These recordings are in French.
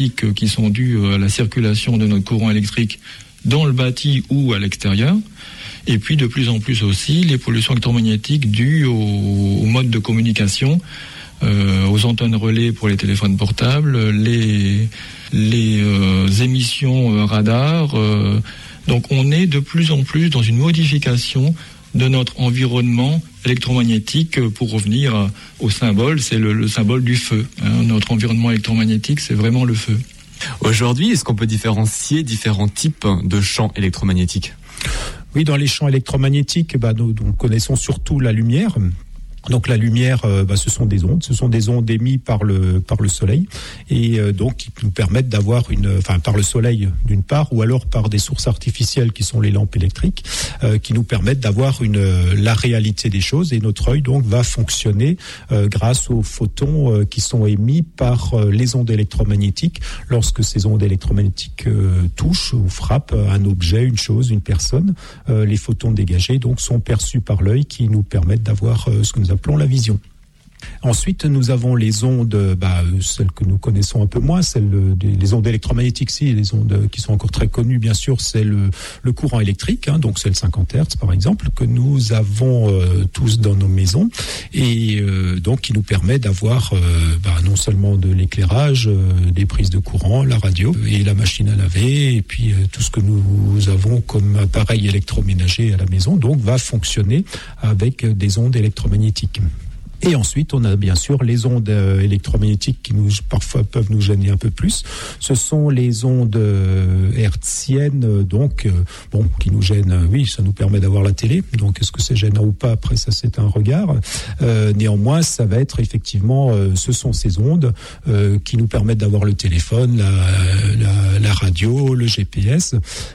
qui sont dues à la circulation de notre courant électrique dans le bâti ou à l'extérieur. Et puis de plus en plus aussi les pollutions électromagnétiques dues au mode de communication, aux antennes relais pour les téléphones portables, les émissions radar. Donc on est de plus en plus dans une modification de notre environnement électromagnétique. Pour revenir au symbole, c'est le symbole du feu. Notre environnement électromagnétique, c'est vraiment le feu. Aujourd'hui, est-ce qu'on peut différencier différents types de champs électromagnétiques ? Oui, dans les champs électromagnétiques, nous connaissons surtout la lumière. Donc la lumière, ce sont des ondes émises par le soleil, et donc qui nous permettent d'avoir par le soleil d'une part, ou alors par des sources artificielles qui sont les lampes électriques, qui nous permettent d'avoir la réalité des choses, et notre œil donc va fonctionner grâce aux photons qui sont émis par les ondes électromagnétiques. Lorsque ces ondes électromagnétiques touchent ou frappent un objet, une chose, une personne, les photons dégagés donc sont perçus par l'œil, qui nous permettent d'avoir ce que nous appelons la vision. Ensuite, nous avons les ondes, celles que nous connaissons un peu moins, les ondes électromagnétiques, les ondes qui sont encore très connues, bien sûr, c'est le courant électrique, donc c'est le 50 Hz par exemple, que nous avons tous dans nos maisons, et donc qui nous permet d'avoir non seulement de l'éclairage, des prises de courant, la radio et la machine à laver, et puis tout ce que nous avons comme appareil électroménager à la maison, donc va fonctionner avec des ondes électromagnétiques. Et ensuite, on a bien sûr les ondes électromagnétiques qui parfois peuvent nous gêner un peu plus. Ce sont les ondes hertziennes, qui nous gênent. Oui, ça nous permet d'avoir la télé. Donc, est-ce que c'est gênant ou pas ? Après, ça, c'est un regard. Néanmoins, ça va être effectivement, ce sont ces ondes qui nous permettent d'avoir le téléphone, la radio, le GPS,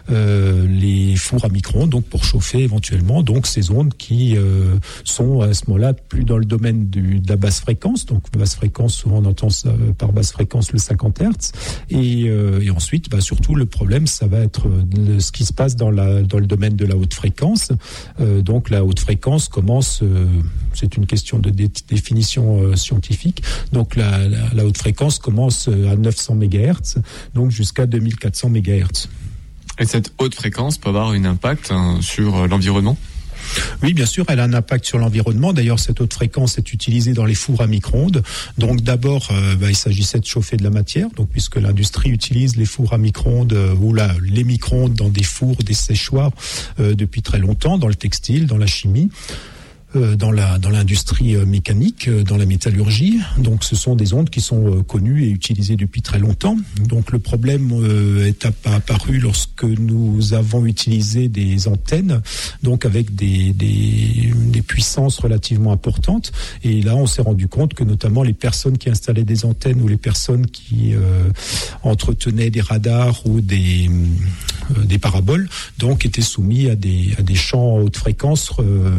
les fours à micro-ondes, donc pour chauffer éventuellement. Donc, ces ondes qui sont à ce moment-là plus dans le domaine de la basse fréquence. Donc basse fréquence, souvent on entend ça par basse fréquence le 50 Hz. Et ensuite, surtout le problème, ça va être ce qui se passe dans le domaine de la haute fréquence. Donc la haute fréquence commence, c'est une question de définition scientifique. Donc la haute fréquence commence à 900 MHz, donc jusqu'à 2400 MHz. Et cette haute fréquence peut avoir un impact sur l'environnement ? Oui, bien sûr, elle a un impact sur l'environnement. D'ailleurs, cette haute fréquence est utilisée dans les fours à micro-ondes. Donc d'abord, il s'agissait de chauffer de la matière, donc puisque l'industrie utilise les fours à micro-ondes ou les micro-ondes dans des fours, des séchoirs depuis très longtemps, dans le textile, dans la chimie. Dans l'industrie mécanique, dans la métallurgie. Donc ce sont des ondes qui sont connues et utilisées depuis très longtemps. Donc le problème est apparu lorsque nous avons utilisé des antennes, donc avec des puissances relativement importantes. Et là, on s'est rendu compte que notamment les personnes qui installaient des antennes ou les personnes qui entretenaient des radars ou des paraboles, donc étaient soumis à des champs à haute fréquence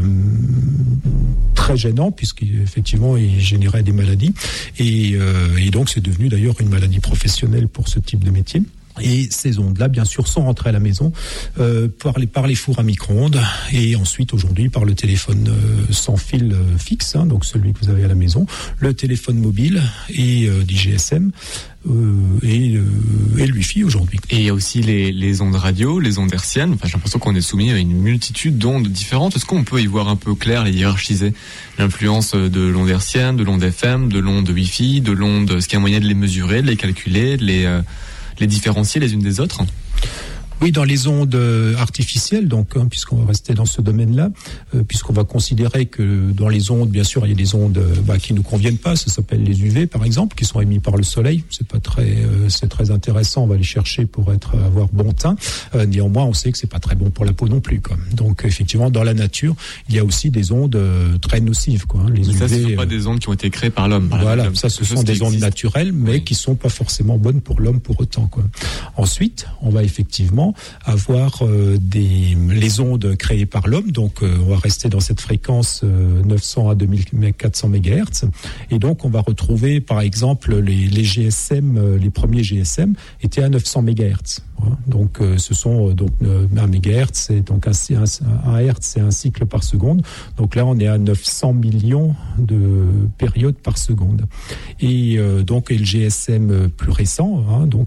très gênant, puisqu'effectivement il générait des maladies, et donc c'est devenu d'ailleurs une maladie professionnelle pour ce type de métier. Et ces ondes-là, bien sûr, sont rentrées à la maison par les fours à micro-ondes, et ensuite aujourd'hui par le téléphone sans fil fixe, donc celui que vous avez à la maison, le téléphone mobile et du GSM. Et le Wi-Fi aujourd'hui. Et il y a aussi les ondes radio, les ondes hertziennes. J'ai l'impression qu'on est soumis à une multitude d'ondes différentes. Est-ce qu'on peut y voir un peu clair, les hiérarchiser ? L'influence de l'onde hertzienne, de l'onde FM, de l'onde Wi-Fi, de l'onde, est-ce qu'il y a moyen de les mesurer, de les calculer, de les différencier les unes des autres ? Oui, dans les ondes artificielles, donc, puisqu'on va rester dans ce domaine-là, puisqu'on va considérer que dans les ondes, bien sûr, il y a des ondes qui nous conviennent pas. Ça s'appelle les UV, par exemple, qui sont émis par le soleil. C'est très intéressant. On va les chercher pour avoir bon teint. Néanmoins, on sait que c'est pas très bon pour la peau non plus, quoi. Donc, effectivement, dans la nature, il y a aussi des ondes très nocives, quoi. Les UV. Ça, ce sont pas des ondes qui ont été créées par l'homme. Voilà, ça, ce sont des ondes naturelles, mais qui sont pas forcément bonnes pour l'homme pour autant, quoi. Ensuite, on va effectivement également avoir les ondes créées par l'homme. Donc, on va rester dans cette fréquence 900 à 2400 MHz. Et donc, on va retrouver, par exemple, les GSM, les premiers GSM étaient à 900 MHz. Donc, ce sont donc 1 MHz, c'est donc un Hertz, c'est un cycle par seconde. Donc là, on est à 900 millions de périodes par seconde. Et donc, le GSM plus récent, donc